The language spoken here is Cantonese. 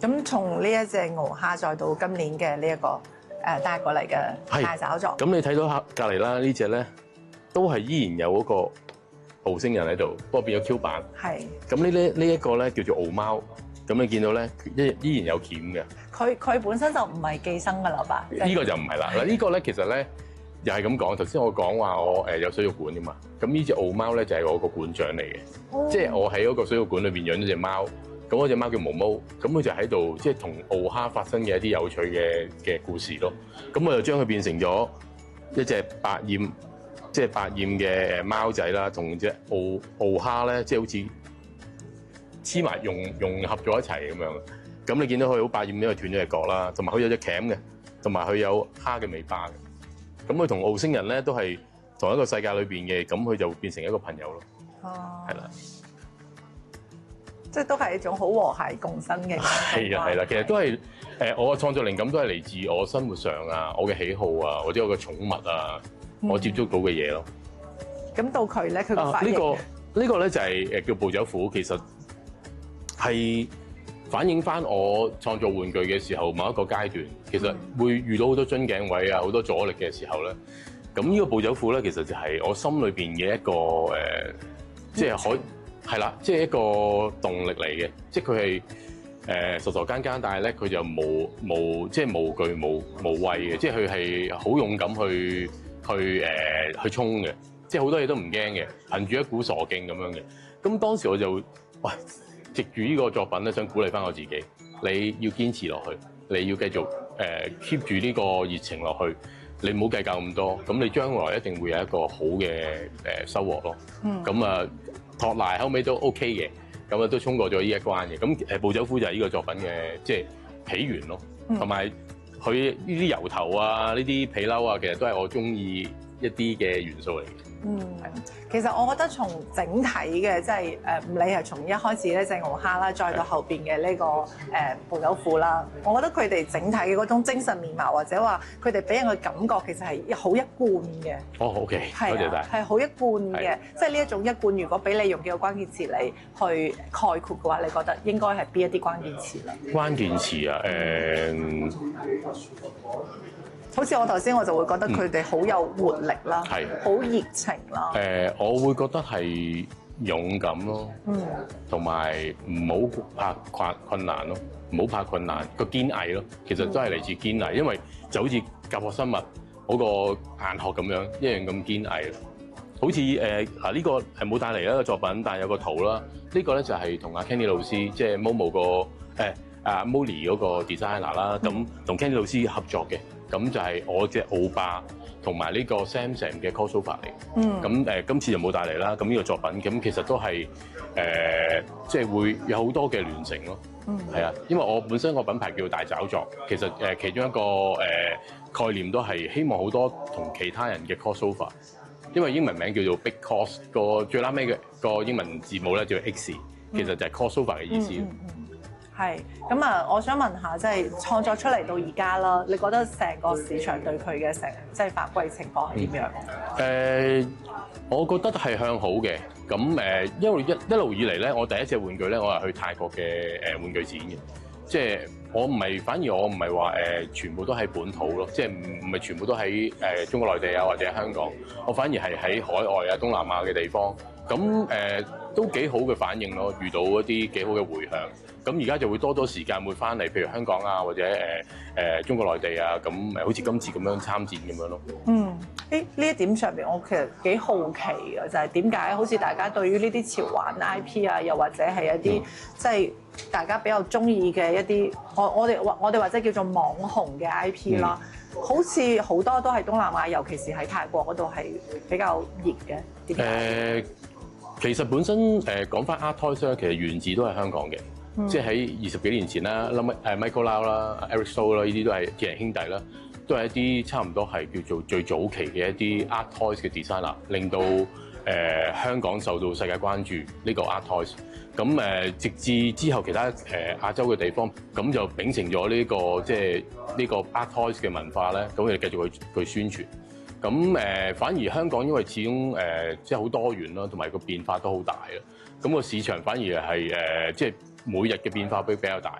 咁從呢一隻鰲蝦再到今年嘅呢一個帶過嚟嘅大找作， 咁你睇到隔離啦，呢隻咧都係依然有嗰個敖星人喺度，不過變咗 Q 版。 係。 咁呢一個咧叫做敖貓，咁你見到咧依然有鉗嘅。 佢本身就唔係寄生㗎啦吧？ 呢個就唔係啦。嗱呢個咧其實咧又係咁講，頭先我講話我有水族館㗎嘛，咁呢隻敖貓咧就係我個館長嚟嘅，即係我喺嗰個水族館裏邊養咗隻貓。咁嗰隻貓叫毛毛，咁佢就喺度即係同鰲蝦發生嘅一啲有趣嘅故事咯。咁我就將佢變成咗一隻百厭，即係百厭嘅貓仔啦，同隻鰲蝦咧，即係好似黐埋融合咗一齊咁樣。咁你見到佢好百厭，因為斷咗隻角啦，同埋佢有隻鉗嘅，同埋佢有蝦嘅尾巴嘅。咁佢同敖星人咧都係同一個世界裏邊嘅，咁佢就變成一個朋友咯。 哦， 係啦。 即係都係一種好和諧共生嘅。 係啊，係啦，其實都係我嘅創作靈感都係嚟自我生活上啊，我嘅喜好啊，或者我嘅寵物啊，我接觸到嘅嘢咯。 咁到佢咧，佢個反應呢個咧就係叫暴走虎，其實係反映翻我創作玩具嘅時候某一個階段，其實會遇到好多樽頸位啊，好多阻力嘅時候咧。咁呢個暴走虎咧，其實就係我心裏邊嘅一個即係係啦，即係一個動力嚟嘅，即係佢係傻傻更更，但係咧佢就即係無懼無畏嘅，即係佢係好勇敢去衝嘅，即係好多嘢都唔驚嘅，憑住一股傻勁咁樣嘅。咁當時我就喂，藉住呢個作品咧，想鼓勵翻我自己，你要堅持落去，你要繼續keep 住呢個熱情落去，你唔好計較咁多，咁你將來一定會有一個好嘅收穫咯。咁啊〜托賴後尾都 OK 嘅，咁啊都衝過咗呢一關嘅。咁暴走虎就係呢個作品嘅即係起源咯，同埋佢呢啲油頭啊、呢啲皮褸啊，其實都係我中意一啲嘅元素嚟嘅。 其實我覺得從整體嘅即係唔理係從一開始咧隻鰲蝦啦，再到後邊嘅呢個暴走虎啦，我覺得佢哋整體嘅嗰種精神面貌，或者話佢哋俾人嘅感覺其實係好一貫嘅。 哦 ，OK， 多謝晒。 係好一貫嘅，即係呢一種一貫。如果俾你用幾個關鍵詞嚟去概括嘅話，你覺得應該係邊一啲關鍵詞啦？關鍵詞啊， 好似我頭先我就會覺得佢哋好有活力啦，好熱情啦。 我會覺得係勇敢咯，同埋唔好怕困難咯，唔好怕困難，個堅毅咯。其實都係嚟自堅毅，因為就好似甲殼生物嗰個硬殼咁樣，一樣咁堅毅咯。好似嗱呢個係冇帶嚟一個作品，但係有個圖啦。呢個咧就係同阿 Kenny 老師，即係 Momo 個阿 Molly 嗰個 designer 啦，咁同 Kenny 老師合作嘅。咁就係我隻奧霸同埋呢個 Samsung 嘅 crossover 嚟。咁今次就冇帶嚟啦。咁呢個作品咁其實都係即係會有好多嘅聯成咯。係啊，因為我本身個品牌叫大找作，其實其中一個概念都係希望好多同其他人嘅 crossover。因為英文名叫做 Big Cross， 個最拉尾嘅個英文字母咧叫 X， 其實就係 crossover 嘅意思。 係咁啊！我想問下，即係創作出嚟到而家啦，你覺得成個市場對佢嘅即係反饋情況係點樣？ 我覺得係向好嘅。咁因為一路以嚟咧，我第一隻玩具咧，我係去泰國嘅玩具展嘅，即係反而我唔係話全部都喺本土咯，即係唔係全部都喺中國內地啊或者香港，我反而係喺海外啊東南亞嘅地方，咁都幾好嘅反應咯，遇到一啲幾好嘅迴響。咁而家就會多時間會翻嚟，譬如香港啊，或者中國內地啊，咁好似今次咁樣參展咁樣咯。 呢一點上邊，我其實幾好奇嘅，就係點解好似大家對於呢啲潮玩 IP 啊，又或者係一啲即係大家比較中意嘅一啲，我哋或者叫做網紅嘅 IP 啦，好似好多都係東南亞，尤其是喺泰國嗰度係比較熱嘅。點解？ 其實本身講翻 Art Toys 咧，其實源自都係香港嘅。即係喺20幾年前啦，Michael Lau 啦、Eric So 啦，呢啲都係傑人兄弟啦，都係一啲差唔多係叫做最早期嘅一啲 Art Toys 嘅 designer， 令到香港受到世界關注呢個 Art Toys。咁直至之後其他亞洲嘅地方，咁就秉承咗呢個即係呢個 Art Toys 嘅文化咧，咁我哋繼續去宣傳。咁反而香港因為始終即係好多元啦，同埋個變化都好大啦。咁個市場反而係即係每日嘅變化比較大，